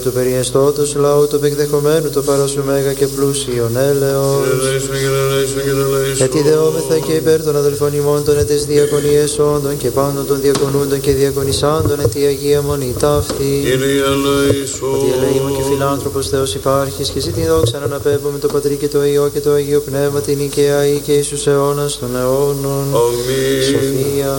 Του περιεστώτος λαού του επεκδεχομένου το παράσου μέγα και πλούσιον έλεος. Γιατί δεόμεθα και υπέρ των αδελφών ημών των ετες διακονίες όντων και πάντων των διακονούντων και διακονισάντων ετ' η Αγία Μονή ταύτη. Ότι ελεήμων και φιλάνθρωπος Θεός υπάρχεις και εσύ την δόξα να αναπέμπουμε το Πατρί και το Υιό και το Αγίο Πνεύμα την οικαία ή και Ιησούς αιώνας των αιώνων. Σοφία.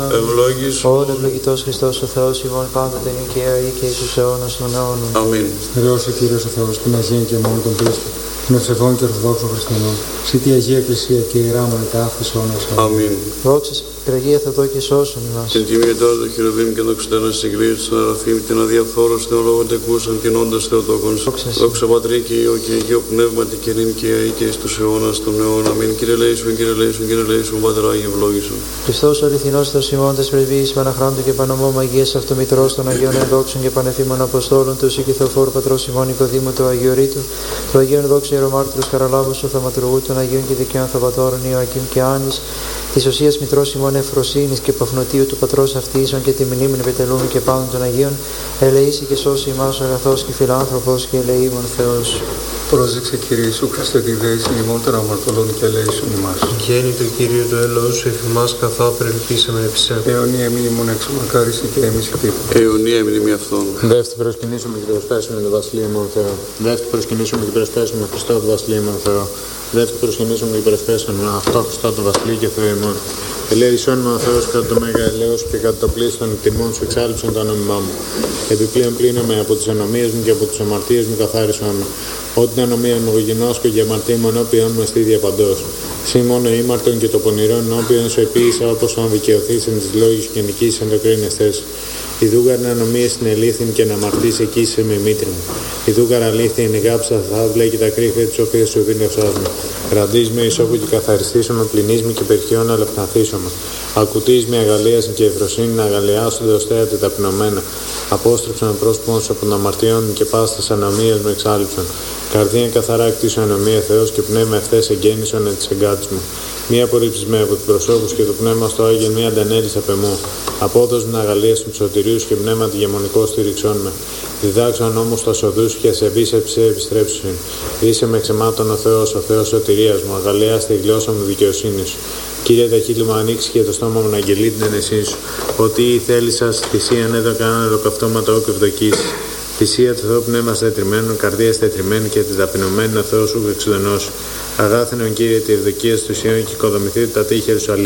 Όν ευλογητός Χριστός ο Θεός ημών πάντοτε οικαία ή και Ιησούς αιώνας των αιώνων. Αμήν. Θεός ο Κύριος ο Θεός, την Αγία και μόνο τον Χριστό, των ευσεβών και ορθοδόξων χριστιανών, σύ τη Αγία Εκκλησία και ιερά μονικά αυτής όνας. Αμήν. Δόξα Αγία Θεοτό και σώσον ημάς. Την τιμή τώρα το χειροβήμ και το ξετέρνα της Εκκλήσιας των Αραφήμ, την αδιαφόρος θεολόγων τεκούσαν, την όντας Θεοτόκον. Δόξα Πατρί και Υιό και Αγίο Πνεύματι και νυν και αεί και εις τους αιώνας των αιώνων. Αμήν. Κύριε λέησον, Κύριε λέησον, Κύριε λέησον, Πατέρα Άγιε ευλόγησον. Χριστός ο αληθινός Θεός ημών τες πρεσβείες Παναχράντου και Πανομόμ Αγίας Αυτομητρός των Αγίων Ενδόξων και Πανεφήμων Αποστόλων του Ιησού και Θεοφόρου Πατρός ημών Νικοδήμου του Αγιορείτου, του Αγίων Δόξου Ιερομάρτυρος Χαραλάβους του Θαυματουργού των Αγίων και Δικαίων Θαυματόρων Ιωακήμ και Άνης, της Οσίας Μητρός ημών Ευφροσύνης και Παφνοτίου του Πατρός Αυτοίσων και τη μνήμην επιτελούμε και πάντων των Αγίων, ελεήσει και σώσει ημάς ο αγαθός και φιλάνθρωπος και ελεήμων Θεός. Πρόσεξε Κύριε Ιησού Χριστέ τη δέηση ημών των αμαρτωλών και ελέησον ημάς. Γέννη του Κύριου του ελαιός σου εφημάς καθά περιλυπήσαμε επισέ. Αιωνία μήνυμον εξομακάριστη και εμείς επίπου. Αιωνία μνήμη αυτών. Δεύτερη προσκυνήσουμε και προσπέσουμε το βασιλείο ημών Θεό. Δεύτερη προσκυνήσουμε και προσπέσουμε Χριστό το βασιλείο ημών Θεό. Δεύτερη προσκυνήσουμε και προσπέσουμε αυτό Χριστό το βασιλείο και Θεό ημών. Ελέησον με ο Θεός κατά το μέγα ελέος και κατά το πλήθος των τιμών σου εξάλληψον το όνομά μου. Επιπλέον πλύνομαι από τις ανομίες μου και από τις αμαρτίες μου καθάρισον με. Ό,τι την ανομία μου γινώσκω και αμαρτία μου ενώπιον μου εστί διαπαντός. Σύ μόνο ήμαρτον και το πονηρό ενώπιον σου επίησα όπως αν δικαιωθείς εν τις λόγεις και νικήσεις εν το κρίνεστες. Ιδούγαρ να νομίες την ελήθην και να αμαρτείς εκεί σε με μήτρη μου. Ιδούγαρ αλήθεια είναι γάψα θα βλέκει τα κρύφια της οποίας σου δίνευσάς μου. Ραντείς με ισόπου και καθαριστήσω πληνείς με και περιχειών να λεπταθήσω με. Ακουτείς με αγαλίαση και ευφροσύνη να αγαλιάσονται ως θέατη ταπεινωμένα. Απόστρεψαν πρόσωπον σου από τον αμαρτιών και πάστας ανομίας μου εξάλληψαν. Καρδία καθαρά κτίσω ανομία Θεός και πνεύμα ευθές εγγέννησον εν της εγκάτης μου. Μία απορρίψεις με από τους προσώπους και το πνεύμα στο Άγιον μία αντανέλης απ' εμού. Απόδος με αγαλίας του ψωτηρίους και πνεύμα τη γεμονικό στήριξόν με. Διδάξαν όμως τα σοδούς και ασεβείς εψέ επιστρέψουν. Είσαι με ξεμάτων ο Θεός σωτηρίας μου. Αγαλιάς τη γλώσσα μου δικαιοσύνη σου. Κύριε, τα χείλη μου ανοίξει και το στόμα μου να αγγελεί την ενεσή σου. Ότι η θέλησας θυσίαν εδώ κάνανε ολοκαυτώματα όκ ευδοκίσεις. Θυσία του Θεού πνεύμα στετριμένων, καρδία στετριμένη και τη ταπεινωμένη ο Θεός σου εξουδενός. Αγάθενον Κύριε τη ευδοκία του Σιών και οικοδομηθεί τα τείχερ σου